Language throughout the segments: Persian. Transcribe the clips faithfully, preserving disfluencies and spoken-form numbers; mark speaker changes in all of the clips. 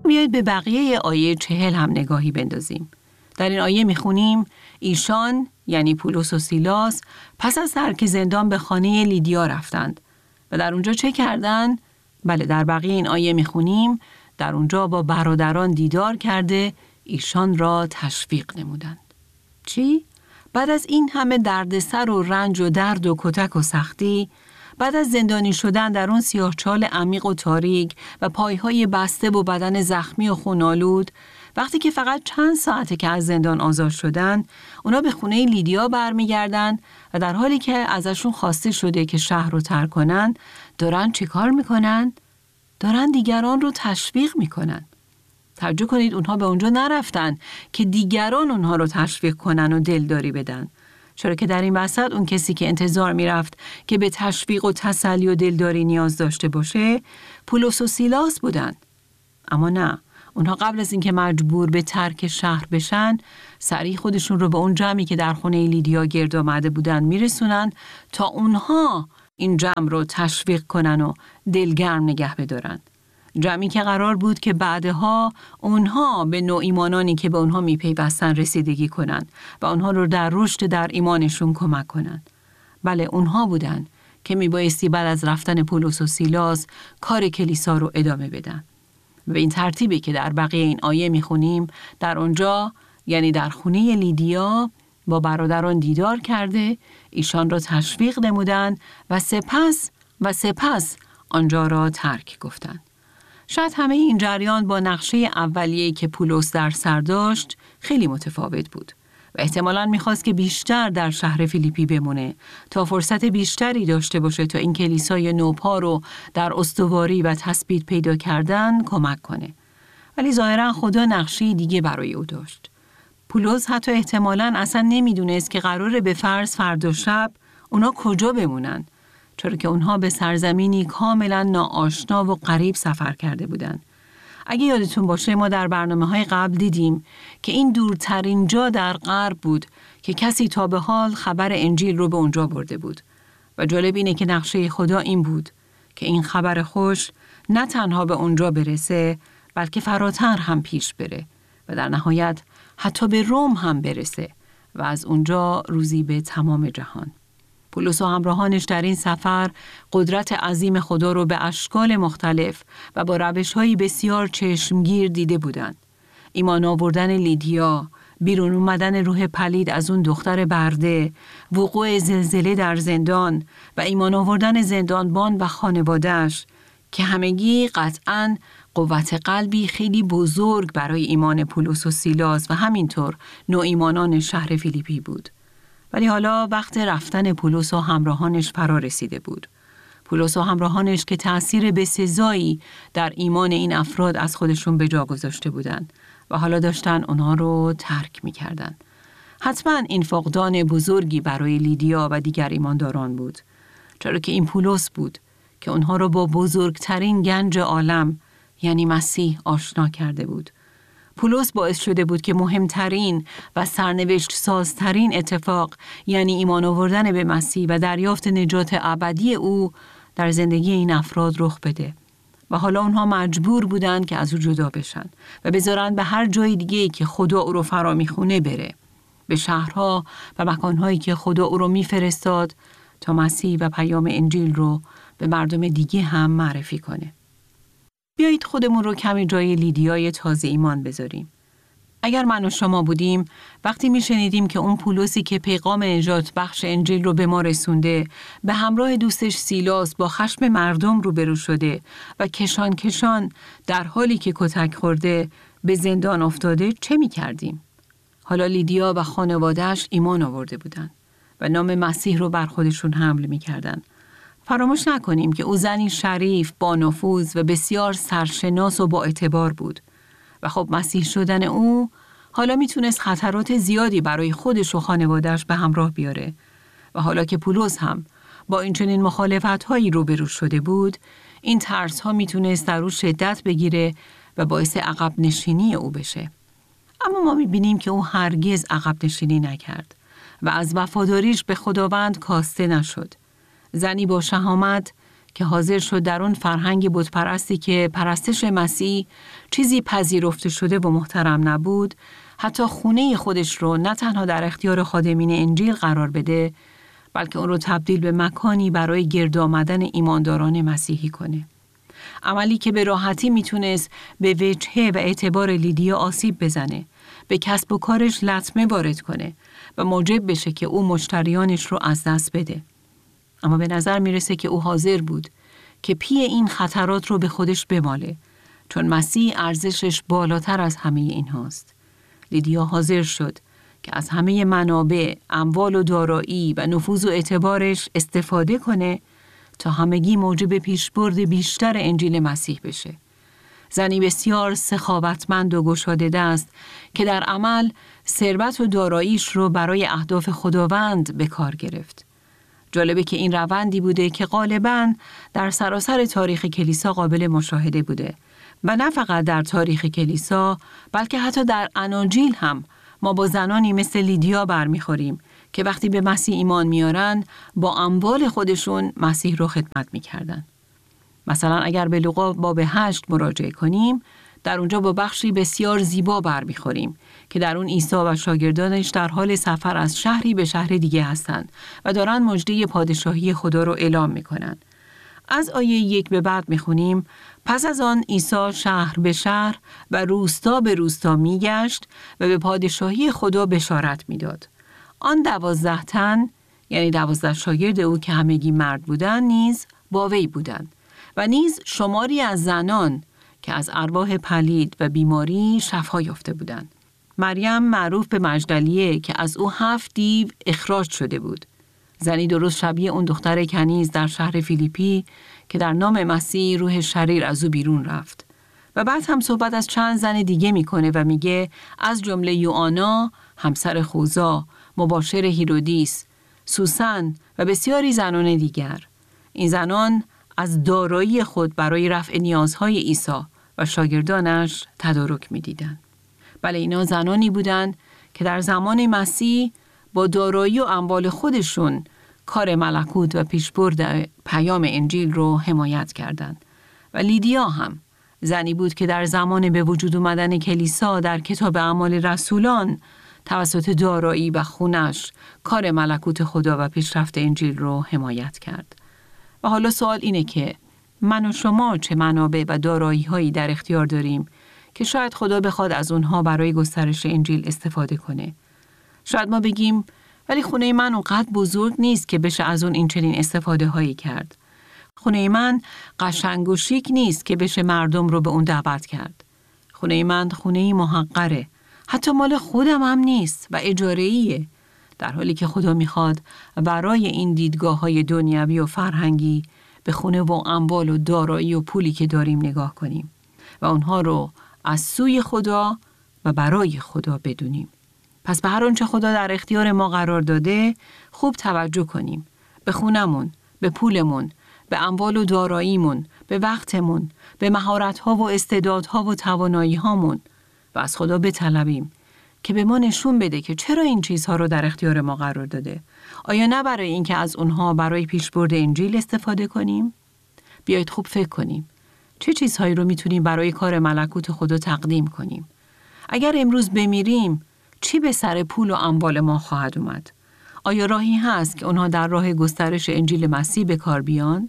Speaker 1: میایید به بقیه آیه چهل هم نگاهی بندازیم. در این آیه میخونیم ایشان یعنی پولس و سیلاس پس از ترک زندان به خانه لیدیا رفتند و در اونجا چه کردند؟ بله، در بقیه این آیه میخونیم در اونجا با برادران دیدار کرده ایشان را تشویق نمودند. چی؟ بعد از این همه دردسر و رنج و درد و کتک و سختی، بعد از زندانی شدن در اون سیاهچال عمیق و تاریک و پایهای بسته و بدن زخمی و خونالود، وقتی که فقط چند ساعته که از زندان آزاد شدن، اونا به خونه لیدیا برمیگردن و در حالی که ازشون خواسته شده که شهر رو ترک کنن، دارن چی کار میکنن؟ دارن دیگران رو تشویق میکنن. توجه کنید اونها به اونجا نرفتن که دیگران اونها رو تشویق کنن و دلداری بدن. چرا که در این وسط اون کسی که انتظار میرفت که به تشویق و تسلی و دلداری نیاز داشته باشه، پولس و سیلاس بودن. اما نه، اونها قبل از اینکه مجبور به ترک شهر بشن، سریع خودشون رو به اون جمعی که در خونه لیدیا گرد آمده بودن میرسونن تا اونها این جمع رو تشویق کنن و دلگرم نگه بدارن. جمعی که قرار بود که بعدها اونها به نوع ایمانانی که به اونها میپیوستن رسیدگی کنن و اونها رو در رشد در ایمانشون کمک کنن. بله، اونها بودن که میبایستی بعد از رفتن پولس و سیلاس کار کلیسا رو ادامه بدن. و این ترتیبی که در بقیه این آیه میخونیم، در اونجا یعنی در خونه لیدیا با برادران دیدار کرده، ایشان را تشویق نمودند و سپس و سپس آنجا را ترک گفتند. شاید همه این جریان با نقشه اولیه‌ای که پولس در سر داشت خیلی متفاوت بود و احتمالاً می‌خواست که بیشتر در شهر فیلیپی بمونه تا فرصت بیشتری داشته باشه تا این کلیسای نوپا رو در استواری و تثبیت پیدا کردن کمک کنه. ولی ظاهراً خدا نقشه دیگه برای او داشت. پولس حتی احتمالاً اصلا نمیدونست که قراره به فرض فردا شب اونا کجا بمونن، چرا که اونها به سرزمینی کاملا ناآشنا و غریب سفر کرده بودند. اگه یادتون باشه ما در برنامه‌های قبل دیدیم که این دورترین جا در غرب بود که کسی تا به حال خبر انجیل رو به اونجا برده بود. و جالب اینه که نقشه خدا این بود که این خبر خوش نه تنها به اونجا برسه، بلکه فراتر هم پیش بره و در نهایت حتی به روم هم برسه و از اونجا روزی به تمام جهان. پولس و همراهانش در این سفر قدرت عظیم خدا رو به اشکال مختلف و با روش‌های بسیار چشمگیر دیده بودند. ایمان آوردن لیدیا، بیرون اومدن روح پلید از اون دختر برده، وقوع زلزله در زندان و ایمان آوردن زندانبان و خانواده‌اش که همگی قطعاً قوت قلبی خیلی بزرگ برای ایمان پولس و سیلاس و همینطور نوع ایمانان شهر فیلیپی بود. ولی حالا وقت رفتن پولس و همراهانش فرا رسیده بود. پولس و همراهانش که تأثیر بسزایی در ایمان این افراد از خودشون به جا گذاشته بودند و حالا داشتن اونها رو ترک می کردن. حتما این فقدان بزرگی برای لیدیا و دیگر ایمانداران بود، چرا که این پولس بود که اونها رو با بزرگترین گنج عالم یعنی مسیح آشنا کرده بود. پولس باعث شده بود که مهمترین و سرنوشت سازترین اتفاق یعنی ایمان آوردن به مسیح و دریافت نجات ابدی او در زندگی این افراد رخ بده و حالا اونها مجبور بودند که از او جدا بشن و بذارن به هر جای دیگه‌ای که خدا او رو فرا میخونه بره، به شهرها و مکانهایی که خدا او رو میفرستاد تا مسیح و پیام انجیل رو به مردم دیگه هم معرفی کنه. بیایید خودمون رو کمی جای لیدیای تازه ایمان بذاریم. اگر من و شما بودیم، وقتی میشنیدیم که اون پولسی که پیغام نجات بخش انجیل رو به ما رسونده، به همراه دوستش سیلاس با خشم مردم روبرو شده و کشان کشان در حالی که کتک خورده به زندان افتاده، چه میکردیم؟ حالا لیدیا و خانواده‌اش ایمان آورده بودن و نام مسیح رو بر خودشون حمل میکردن. فراموش نکنیم که او زنی شریف، با نفوذ و بسیار سرشناس و با اعتبار بود و خب مسیح شدن او حالا میتونست خطرات زیادی برای خودش و خانواده‌اش به همراه بیاره و حالا که پولس هم با این چنین مخالفت‌هایی روبرو شده بود، این ترس‌ها میتونست در او شدت بگیره و باعث عقب نشینی او بشه. اما ما میبینیم که او هرگز عقب نشینی نکرد و از وفاداریش به خداوند کاسته نشد. زنی با شهامت که حاضر شد در اون فرهنگ بتپرستی که پرستش مسیح چیزی پذیرفته شده و محترم نبود، حتی خونه خودش رو نه تنها در اختیار خادمین انجیل قرار بده، بلکه اون رو تبدیل به مکانی برای گرد آمدن ایمانداران مسیحی کنه. عملی که به راحتی میتونست به وجهه و اعتبار لیدیا آسیب بزنه، به کسب و کارش لطمه وارد کنه و موجب بشه که او مشتریانش رو از دست بده. اما به نظر میرسه که او حاضر بود که پی این خطرات رو به خودش بماله، چون مسیح ارزشش بالاتر از همه این هاست. لیدیا حاضر شد که از همه منابع، اموال و دارایی و نفوذ و اعتبارش استفاده کنه تا همگی موجب پیشبرد بیشتر انجیل مسیح بشه. زنی بسیار سخاوتمند و گشاده دست که در عمل ثروت و داراییش رو برای اهداف خداوند به کار گرفت. جالبه که این روندی بوده که غالباً در سراسر تاریخ کلیسا قابل مشاهده بوده و نه فقط در تاریخ کلیسا، بلکه حتی در اناجیل هم ما با زنانی مثل لیدیا برمیخوریم که وقتی به مسیح ایمان میارن با اموال خودشون مسیح رو خدمت میکردن. مثلا اگر به لوقا باب هشت مراجعه کنیم، در اونجا با بخشی بسیار زیبا برمیخوریم که در اون عیسی و شاگردانش در حال سفر از شهری به شهر دیگه هستند و دارن مژده پادشاهی خدا رو اعلام میکنن. از آیه یک به بعد میخونیم: پس از آن عیسی شهر به شهر و روستا به روستا میگشت و به پادشاهی خدا بشارت میداد. آن دوازده تن، یعنی دوازده شاگرد او که همگی مرد بودند، نیز با وی بودند و نیز شماری از زنان که از ارواح پلید و بیماری شفا یافته بودند. مریم معروف به مجدلیه که از او هفت دیو اخراج شده بود. زنی درست شبیه اون دختر کنیز در شهر فیلیپی که در نام مسیح روح شریر از او بیرون رفت. و بعد هم صحبت از چند زن دیگه میکنه و میگه از جمله یوآنا، همسر خوزا، مباشر هیرودیس، سوسن و بسیاری زنان دیگر. این زنان از دارایی خود برای رفع نیازهای عیسی و شاگردانش تدارک میدیدند. بله، اینا زنانی بودند که در زمان مسیح با دارایی و اموال خودشون کار ملکوت و پیشبرد پیام انجیل رو حمایت کردند. و لیدیا هم زنی بود که در زمان به وجود آمدن کلیسا در کتاب اعمال رسولان توسط دارایی و خونش کار ملکوت خدا و پیشرفت انجیل رو حمایت کرد. و حالا سوال اینه که من و شما چه منابع و دارایی هایی در اختیار داریم که شاید خدا بخواد از اونها برای گسترش انجیل استفاده کنه. شاید ما بگیم ولی خونه من اونقدر بزرگ نیست که بشه از اون این چنین استفاده هایی کرد. خونه من قشنگ و شیک نیست که بشه مردم رو به اون دعوت کرد. خونه من خونه محقره. حتی مال خودم هم نیست و اجاره‌ایه. در حالی که خدا میخواد برای این دیدگاه های دنیوی و فرهنگی به خونه و اموال و دارایی و پولی که داریم نگاه کنیم و اونها رو از سوی خدا و برای خدا بدونیم. پس به هر آنچه خدا در اختیار ما قرار داده خوب توجه کنیم. به خونمون، به پولمون، به اموال و داراییمون، به وقتمون، به مهارت‌ها و استعدادها و توانایی‌هامون و از خدا بطلبیم که به ما نشون بده که چرا این چیزها رو در اختیار ما قرار داده. آیا نه برای اینکه از اونها برای پیشبرد انجیل استفاده کنیم؟ بیایید خوب فکر کنیم. چه چیزهایی رو میتونیم برای کار ملکوت خدا تقدیم کنیم؟ اگر امروز بمیریم، چی به سر پول و اموال ما خواهد اومد؟ آیا راهی هست که اونها در راه گسترش انجیل مسیح به کار بیان؟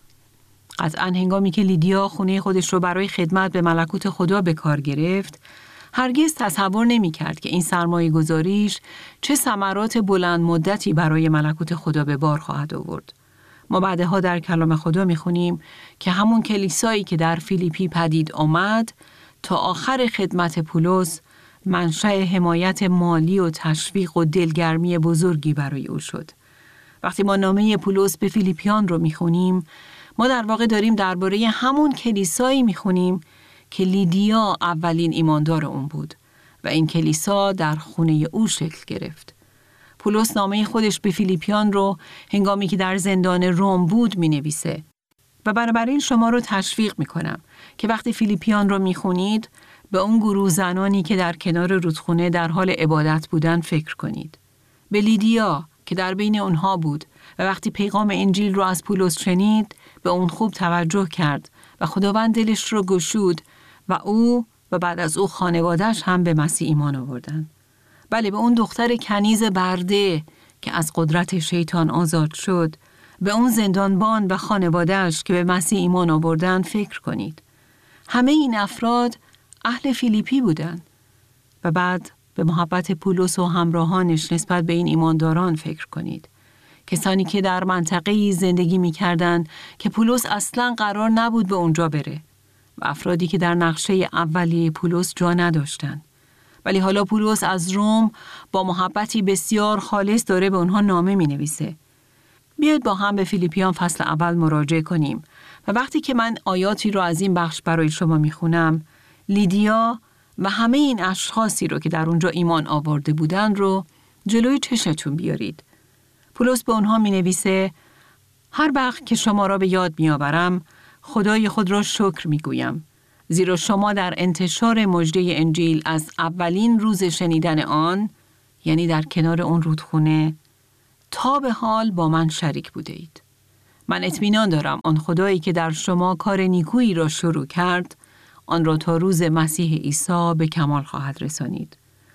Speaker 1: قطعاً هنگامی که لیدیا خونه خودش رو برای خدمت به ملکوت خدا به کار گرفت، هرگز تصور نمی کرد که این سرمایه گذاریش چه ثمرات بلند مدتی برای ملکوت خدا به بار خواهد آورد. ما بعدها در کلام خدا می خونیم که همون کلیسایی که در فیلیپی پدید آمد تا آخر خدمت پولس منشأ حمایت مالی و تشویق و دلگرمی بزرگی برای او شد. وقتی ما نامه پولس به فیلیپیان رو می خونیم، ما در واقع داریم درباره همون کلیسایی می خونیم که لیدیا اولین ایماندار اون بود و این کلیسا در خونه او شکل گرفت. پولس نامه خودش به فیلیپیان رو هنگامی که در زندان روم بود می نویسه و بنابراین شما رو تشویق می کنم که وقتی فیلیپیان رو می خونید به اون گروه زنانی که در کنار رودخونه در حال عبادت بودن فکر کنید. به لیدیا که در بین اونها بود و وقتی پیغام انجیل رو از پولس شنید به اون خوب توجه کرد و خداوند دلش رو گشود و او و بعد از او خانواده‌اش هم به مسیح ایمان آوردن. بله، به اون دختر کنیز برده که از قدرت شیطان آزاد شد، به اون زندانبان و خانواده‌اش که به مسیح ایمان آوردن فکر کنید. همه این افراد اهل فیلیپی بودند. و بعد به محبت پولس و همراهانش نسبت به این ایمانداران فکر کنید. کسانی که در منطقه‌ای زندگی می‌کردند که پولس اصلاً قرار نبود به اونجا بره و افرادی که در نقشه اولیه پولس جا نداشتند. ولی حالا پولس از روم با محبتی بسیار خالص داره به اونها نامه می‌نویسه. بیاید با هم به فیلیپیان فصل اول مراجعه کنیم و وقتی که من آیاتی رو از این بخش برای شما می‌خونم، لیدیا و همه این اشخاصی رو که در اونجا ایمان آورده بودن رو جلوی چشتون بیارید. پولس به اونها می نویسه: هر وقت که شما را به یاد می آورم، خدای خود را شکر می گویم. زیرا شما در انتشار مژده انجیل از اولین روز شنیدن آن، یعنی در کنار اون رودخونه، تا به حال با من شریک بوده اید. من اطمینان دارم آن خدایی که در شما کار نیکویی را شروع کرد، آن را تا روز مسیح عیسی به کمال خواهد رسانید.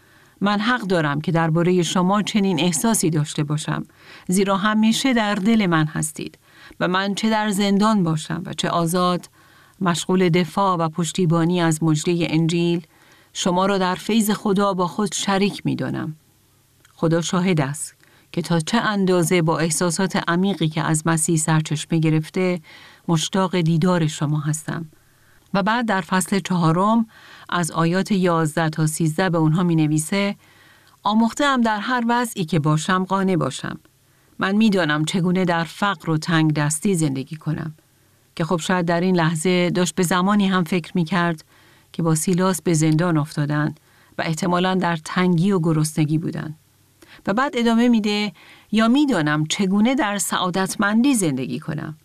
Speaker 1: من حق دارم که درباره شما چنین احساسی داشته باشم، زیرا همیشه در دل من هستید و من چه در زندان باشم و چه آزاد، مشغول دفاع و پشتیبانی از مژده انجیل، شما را در فیض خدا با خود شریک می دانم. خدا شاهد است که تا چه اندازه با احساسات عمیقی که از مسیح سرچشمه گرفته، مشتاق دیدار شما هستم. و بعد در فصل چهارم از آیات یازده تا سیزده به اونها می نویسه: آموخته‌ام در هر وضعی که باشم قانع باشم. من می دانم چگونه در فقر و تنگ دستی زندگی کنم. که خب شاید در این لحظه داشت به زمانی هم فکر می کرد که با سیلاس به زندان افتادن و احتمالاً در تنگی و گرسنگی بودن. و بعد ادامه میده: یا می دانم چگونه در سعادتمندی زندگی کنم.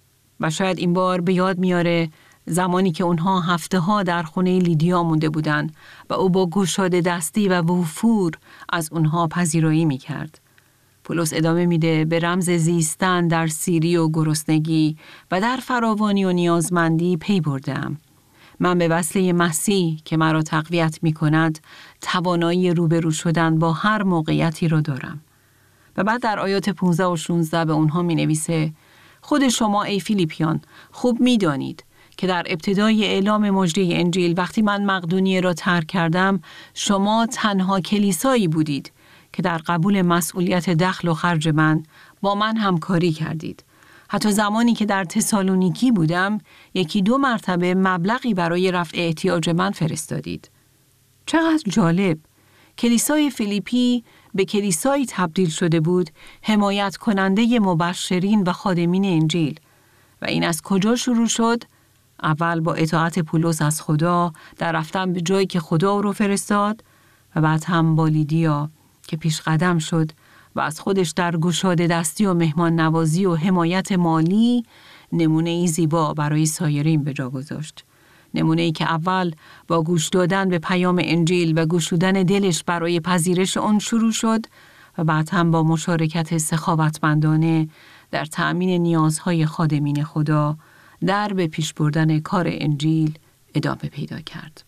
Speaker 1: و شاید این بار به یاد میاره زمانی که اونها هفته ها در خونه لیدیا مونده بودن و او با گشاده دستی و وفور از اونها پذیرایی می کرد. پولس ادامه میده: به رمز زیستن در سیری و گرسنگی و در فراوانی و نیازمندی پی بردم. من به وسیله مسیح که مرا تقویت می کند توانایی روبرو شدن با هر موقعیتی را دارم. و بعد در آیات پانزده و شانزده به اونها می نویسه: خود شما ای فیلیپیان خوب می دانید که در ابتدای اعلام مژده انجیل وقتی من مقدونیه را ترک کردم، شما تنها کلیسایی بودید که در قبول مسئولیت دخل و خرج من با من همکاری کردید. حتی زمانی که در تسالونیکی بودم، یکی دو مرتبه مبلغی برای رفع احتیاج من فرستادید. چقدر جالب! کلیسای فیلیپی به کلیسایی تبدیل شده بود حمایت کننده مبشرین و خادمین انجیل. و این از کجا شروع شد؟ اول با اطاعت پولس از خدا در رفتن به جایی که خدا او رو فرستاد و بعد هم با لیدیا که پیش قدم شد و از خودش در گشاده دستی و مهمان نوازی و حمایت مالی نمونه ای زیبا برای سایرین به جا گذاشت. نمونه ای که اول با گوش دادن به پیام انجیل و گشودن دلش برای پذیرش آن شروع شد و بعد هم با مشارکت سخاوتمندانه در تأمین نیازهای خادمین خدا در به پیش بردن کار انجیل ادامه پیدا کرد.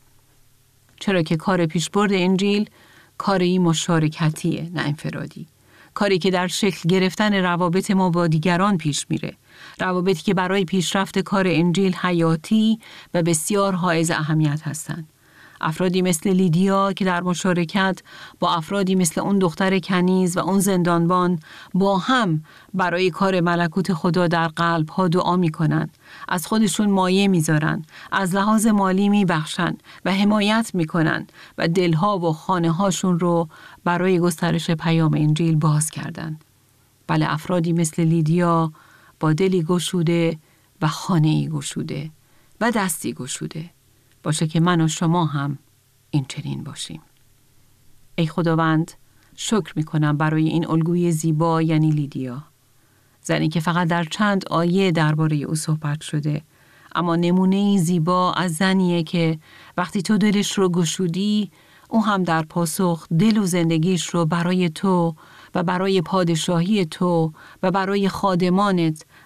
Speaker 1: چرا که کار پیشبرد انجیل کاری مشارکتیه، نه انفرادی. کاری که در شکل گرفتن روابط ما با دیگران پیش میره. روابطی که برای پیشرفت کار انجیل حیاتی و بسیار حائز اهمیت هستند. افرادی مثل لیدیا که در مشارکت با افرادی مثل اون دختر کنیز و اون زندانبان با هم برای کار ملکوت خدا در قلب‌ها دعا می‌کنن، از خودشون مایه می‌ذارن، از لحاظ مالی می‌بخشن و حمایت می‌کنن و دلها و خانه‌هاشون رو برای گسترش پیام انجیل باز کردن. بله، افرادی مثل لیدیا با دلی گشوده و خانه‌ای گشوده و دستی گشوده. باشه که من و شما هم این چنین باشیم. ای خداوند، شکر میکنم برای این الگوی زیبا یعنی لیدیا. زنی که فقط در چند آیه درباره او صحبت شده، اما نمونه زیبا از زنیه که وقتی تو دلش رو گشودی، او هم در پاسخ دل و زندگیش رو برای تو و برای پادشاهی تو و برای خادمانت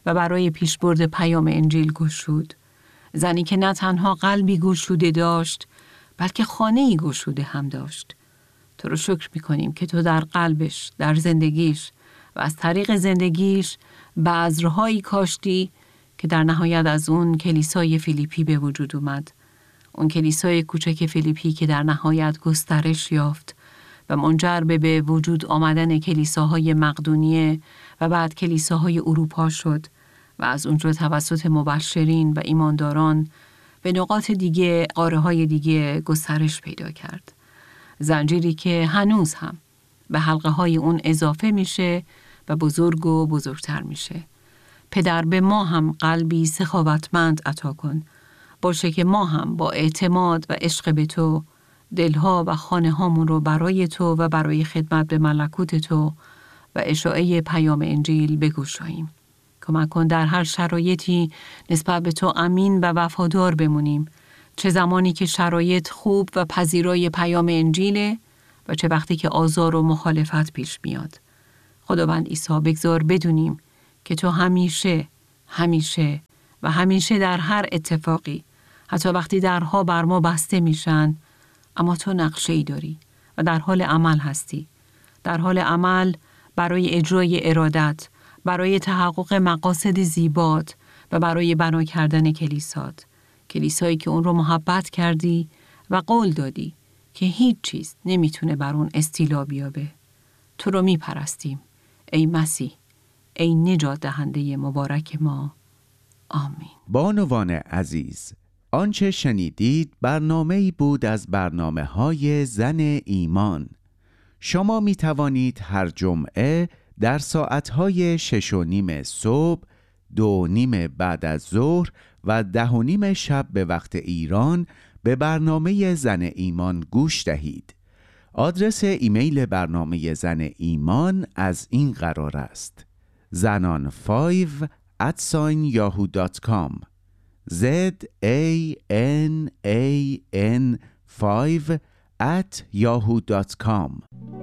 Speaker 1: و برای پیشبرد پیام انجیل گشود. زنی که نه تنها قلبی گشوده داشت، بلکه خانه‌ای گشوده هم داشت. تو رو شکر می‌کنیم که تو در قلبش، در زندگیش و از طریق زندگیش بذرهایی کاشتی که در نهایت از اون کلیسای فیلیپی به وجود اومد. اون کلیسای کوچک فیلیپی که در نهایت گسترش یافت و منجر به به وجود آمدن کلیساهای مقدونیه و بعد کلیساهای اروپا شد و از اونجا توسط مبشرین و ایمانداران به نقاط دیگه، قاره‌های دیگه گسترش پیدا کرد. زنجیری که هنوز هم به حلقه های اون اضافه میشه و بزرگ و بزرگتر میشه. پدر به ما هم قلبی سخاوتمند عطا کن، باشه که ما هم با اعتماد و عشق به تو دلها و خانه هامون رو برای تو و برای خدمت به ملکوت تو و اشاعه پیام انجیل بگشاییم. کمک کن در هر شرایطی نسبت به تو امین و وفادار بمونیم، چه زمانی که شرایط خوب و پذیرای پیام انجیله و چه وقتی که آزار و مخالفت پیش میاد. خداوند عیسی بگذار بدونیم که تو همیشه، همیشه و همیشه در هر اتفاقی، حتی وقتی درها بر ما بسته میشن، اما تو نقشه‌ای داری و در حال عمل هستی. در حال عمل برای اجرای ارادت، برای تحقق مقاصد زیبات و برای بنا کردن کلیسات. کلیسایی که اون رو محبت کردی و قول دادی که هیچ چیز نمیتونه بر اون استیلا بیابه. تو رو میپرستیم ای مسیح، ای نجات دهنده مبارک ما. آمین.
Speaker 2: بانوان عزیز، آنچه شنیدید برنامه‌ای بود از برنامه‌های زن ایمان. شما می توانید هر جمعه در ساعتهای شش و نیم صبح، دو و نیم بعد از ظهر و ده و نیم شب به وقت ایران به برنامه زن ایمان گوش دهید. آدرس ایمیل برنامه زن ایمان از این قرار است: زنان پنج ات یاهو دات کام Z A N A N پنج ات یاهو دات کام.